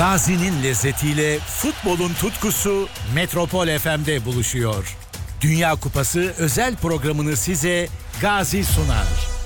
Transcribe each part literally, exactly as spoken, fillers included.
Gazi'nin lezzetiyle futbolun tutkusu Metropol F M'de buluşuyor. Dünya Kupası özel programını size Gazi sunar.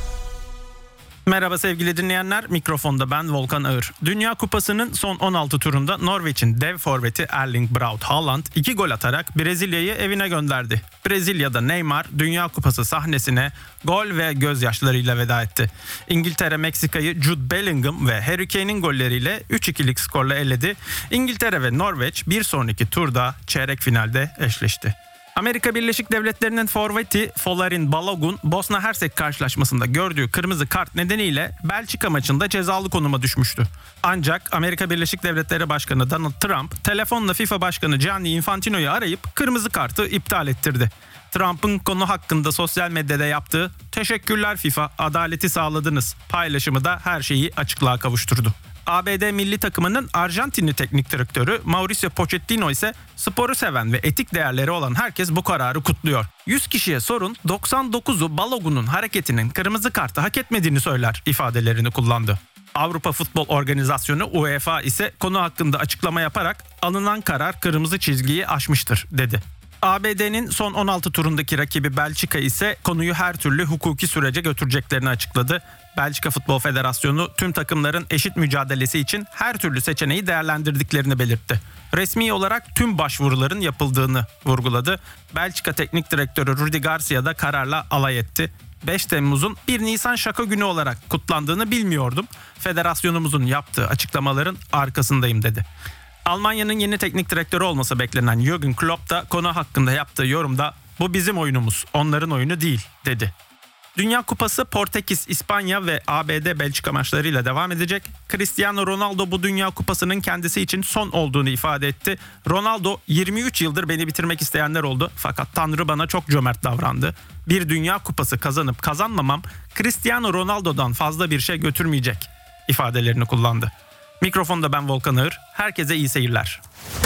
Merhaba sevgili dinleyenler, mikrofonda ben Volkan Ağır. Dünya Kupası'nın son on altı turunda Norveç'in dev forveti Erling Braut Haaland iki gol atarak Brezilya'yı evine gönderdi. Brezilya'da Neymar Dünya Kupası sahnesine gol ve gözyaşlarıyla veda etti. İngiltere Meksika'yı Jude Bellingham ve Harry Kane'in golleriyle üç ikilik skorla eledi. İngiltere ve Norveç bir sonraki turda çeyrek finalde eşleşti. Amerika Birleşik Devletleri'nin forveti Folarin Balogun, Bosna Hersek karşılaşmasında gördüğü kırmızı kart nedeniyle Belçika maçında cezalı konuma düşmüştü. Ancak Amerika Birleşik Devletleri Başkanı Donald Trump, telefonla FIFA Başkanı Gianni Infantino'yu arayıp kırmızı kartı iptal ettirdi. Trump'ın konu hakkında sosyal medyada yaptığı "Teşekkürler FIFA, adaleti sağladınız" paylaşımı da her şeyi açıklığa kavuşturdu. A B D milli takımının Arjantinli teknik direktörü Mauricio Pochettino ise sporu seven ve etik değerleri olan herkes bu kararı kutluyor. yüz kişiye sorun, doksan dokuzu Balogun'un hareketinin kırmızı kartı hak etmediğini söyler ifadelerini kullandı. Avrupa Futbol Organizasyonu UEFA ise konu hakkında açıklama yaparak alınan karar kırmızı çizgiyi aşmıştır dedi. A B D'nin son on altı turundaki rakibi Belçika ise konuyu her türlü hukuki sürece götüreceklerini açıkladı. Belçika Futbol Federasyonu tüm takımların eşit mücadelesi için her türlü seçeneği değerlendirdiklerini belirtti. Resmi olarak tüm başvuruların yapıldığını vurguladı. Belçika Teknik Direktörü Rudi Garcia da kararla alay etti. beş Temmuz'un bir Nisan şaka günü olarak kutlandığını bilmiyordum. Federasyonumuzun yaptığı açıklamaların arkasındayım dedi. Almanya'nın yeni teknik direktörü olması beklenen Jürgen Klopp da konu hakkında yaptığı yorumda "Bu bizim oyunumuz, onların oyunu değil" dedi. Dünya Kupası Portekiz, İspanya ve A B D Belçika maçlarıyla devam edecek. Cristiano Ronaldo bu Dünya Kupası'nın kendisi için son olduğunu ifade etti. Ronaldo, yirmi üç yıldır beni bitirmek isteyenler oldu fakat Tanrı bana çok cömert davrandı. Bir Dünya Kupası kazanıp kazanmamam Cristiano Ronaldo'dan fazla bir şey götürmeyecek ifadelerini kullandı. Mikrofonda ben Volkan Ağır. Herkese iyi seyirler.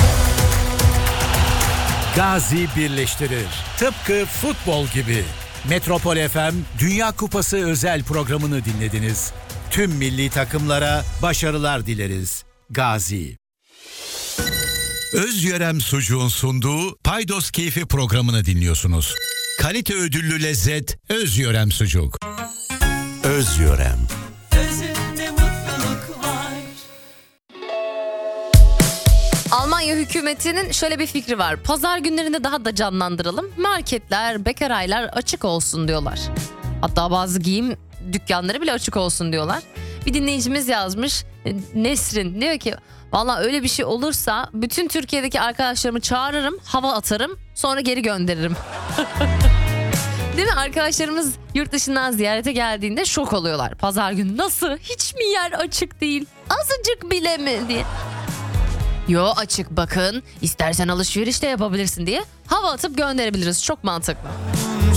Gazi birleştirir. Tıpkı futbol gibi. Metropol F M Dünya Kupası özel programını dinlediniz. Tüm milli takımlara başarılar dileriz. Gazi. Özyörem Sucuğun sunduğu Paydos Keyfi programını dinliyorsunuz. Kalite ödüllü lezzet Özyörem Sucuk. Özyörem. Almanya hükümetinin şöyle bir fikri var. Pazar günlerinde daha da canlandıralım. Marketler, bekaraylar açık olsun diyorlar. Hatta bazı giyim dükkanları bile açık olsun diyorlar. Bir dinleyicimiz yazmış. Nesrin diyor ki valla öyle bir şey olursa bütün Türkiye'deki arkadaşlarımı çağırırım, hava atarım, sonra geri gönderirim. Değil mi? Arkadaşlarımız yurt dışından ziyarete geldiğinde şok oluyorlar. Pazar günü nasıl? Hiç mi yer açık değil? Azıcık bile mi diye. Yo açık bakın, istersen alışveriş de yapabilirsin diye hava atıp gönderebiliriz. Çok mantıklı.